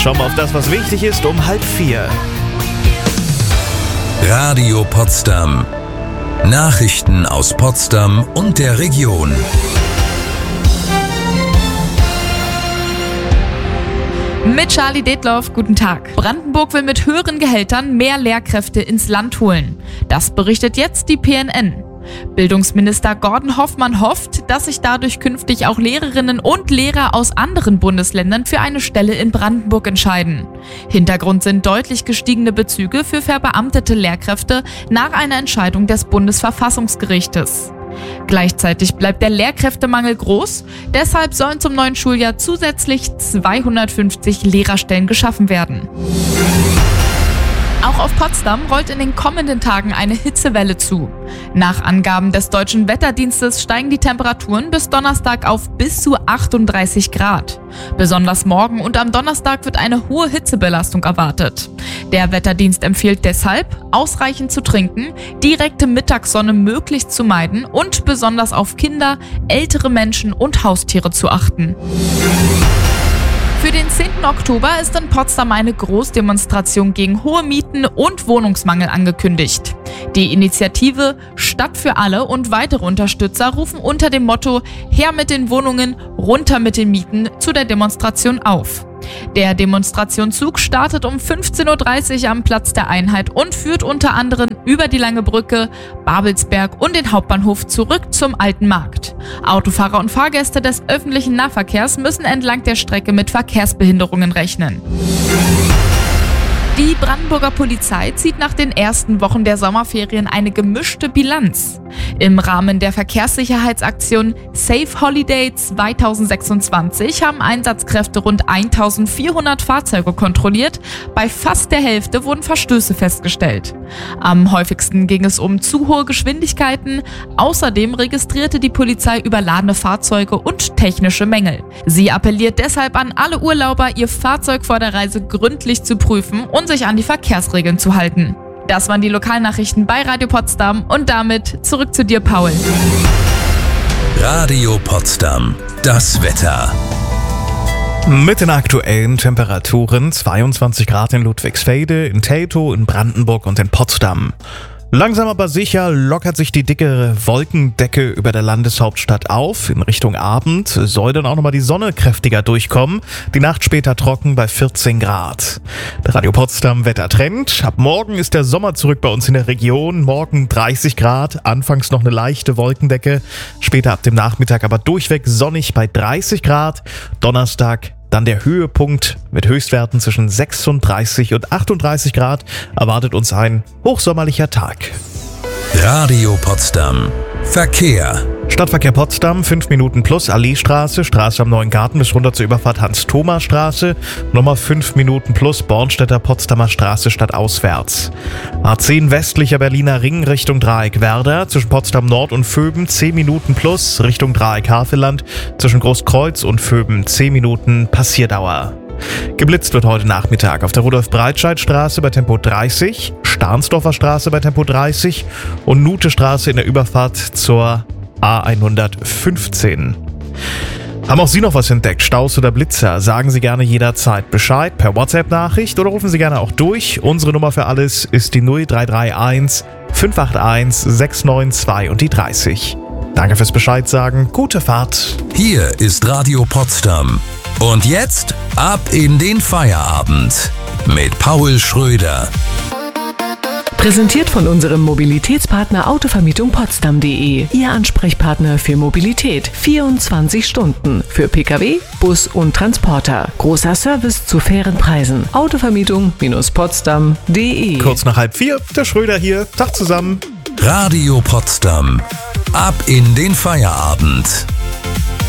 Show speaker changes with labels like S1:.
S1: Schauen wir auf das, was wichtig ist, um 3:30.
S2: Radio Potsdam. Nachrichten aus Potsdam und der Region.
S3: Mit Charlie Detloff, guten Tag. Brandenburg will mit höheren Gehältern mehr Lehrkräfte ins Land holen. Das berichtet jetzt die PNN. Bildungsminister Gordon Hoffmann hofft, dass sich dadurch künftig auch Lehrerinnen und Lehrer aus anderen Bundesländern für eine Stelle in Brandenburg entscheiden. Hintergrund sind deutlich gestiegene Bezüge für verbeamtete Lehrkräfte nach einer Entscheidung des Bundesverfassungsgerichtes. Gleichzeitig bleibt der Lehrkräftemangel groß, deshalb sollen zum neuen Schuljahr zusätzlich 250 Lehrerstellen geschaffen werden. Auch auf Potsdam rollt in den kommenden Tagen eine Hitzewelle zu. Nach Angaben des Deutschen Wetterdienstes steigen die Temperaturen bis Donnerstag auf bis zu 38 Grad. Besonders morgen und am Donnerstag wird eine hohe Hitzebelastung erwartet. Der Wetterdienst empfiehlt deshalb, ausreichend zu trinken, direkte Mittagssonne möglichst zu meiden und besonders auf Kinder, ältere Menschen und Haustiere zu achten. Für den 10. Oktober ist in Potsdam eine Großdemonstration gegen hohe Mieten und Wohnungsmangel angekündigt. Die Initiative Stadt für alle und weitere Unterstützer rufen unter dem Motto „Her mit den Wohnungen, runter mit den Mieten" zu der Demonstration auf. Der Demonstrationszug startet um 15:30 Uhr am Platz der Einheit und führt unter anderem über die Lange Brücke, Babelsberg und den Hauptbahnhof zurück zum Alten Markt. Autofahrer und Fahrgäste des öffentlichen Nahverkehrs müssen entlang der Strecke mit Verkehrsbehinderungen rechnen. Die Brandenburger Polizei zieht nach den ersten Wochen der Sommerferien eine gemischte Bilanz. Im Rahmen der Verkehrssicherheitsaktion Safe Holiday 2026 haben Einsatzkräfte rund 1400 Fahrzeuge kontrolliert. Bei fast der Hälfte wurden Verstöße festgestellt. Am häufigsten ging es um zu hohe Geschwindigkeiten. Außerdem registrierte die Polizei überladene Fahrzeuge und technische Mängel. Sie appelliert deshalb an alle Urlauber, ihr Fahrzeug vor der Reise gründlich zu prüfen und sich an die Verkehrsregeln zu halten. Das waren die Lokalnachrichten bei Radio Potsdam und damit zurück zu dir, Paul.
S2: Radio Potsdam. Das Wetter.
S1: Mit den aktuellen Temperaturen 22 Grad in Ludwigsfelde, in Teltow, in Brandenburg und in Potsdam. Langsam aber sicher lockert sich die dicke Wolkendecke über der Landeshauptstadt auf. In Richtung Abend soll dann auch nochmal die Sonne kräftiger durchkommen. Die Nacht später trocken bei 14 Grad. Der Radio Potsdam Wettertrend. Ab morgen ist der Sommer zurück bei uns in der Region. Morgen 30 Grad, anfangs noch eine leichte Wolkendecke. Später ab dem Nachmittag aber durchweg sonnig bei 30 Grad. Donnerstag dann der Höhepunkt mit Höchstwerten zwischen 36 und 38 Grad. Erwartet uns ein hochsommerlicher Tag.
S2: Radio Potsdam. Verkehr.
S1: Stadtverkehr Potsdam, 5 Minuten plus Alleestraße, Straße am Neuen Garten bis runter zur Überfahrt Hans-Thoma-Straße, nochmal 5 Minuten plus Bornstädter Potsdamer Straße stadtauswärts. A10 westlicher Berliner Ring Richtung Dreieck Werder, zwischen Potsdam Nord und Vöben 10 Minuten plus, Richtung Dreieck Havelland, zwischen Großkreuz und Vöben 10 Minuten Passierdauer. Geblitzt wird heute Nachmittag auf der Rudolf-Breitscheid-Straße bei Tempo 30, Stahnsdorfer Straße bei Tempo 30 und Nute-Straße in der Überfahrt zur A115. Haben auch Sie noch was entdeckt, Staus oder Blitzer? Sagen Sie gerne jederzeit Bescheid per WhatsApp-Nachricht oder rufen Sie gerne auch durch. Unsere Nummer für alles ist die 0331 581 692 und die 30. Danke fürs Bescheid sagen, gute Fahrt.
S2: Hier ist Radio Potsdam. Und jetzt ab in den Feierabend mit Paul Schröder.
S4: Präsentiert von unserem Mobilitätspartner Autovermietung-Potsdam.de. Ihr Ansprechpartner für Mobilität. 24 Stunden. Für Pkw, Bus und Transporter. Großer Service zu fairen Preisen. Autovermietung-Potsdam.de.
S1: Kurz nach 3:30, der Schröder hier. Tag zusammen.
S2: Radio Potsdam. Ab in den Feierabend.